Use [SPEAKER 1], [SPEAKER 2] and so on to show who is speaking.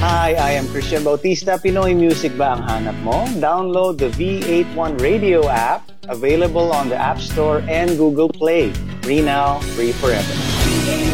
[SPEAKER 1] Hi, I am Christian Bautista. Pinoy music ba ang hanap mo? Download the V81 Radio app, available on the App Store and Google Play. Free now, free forever.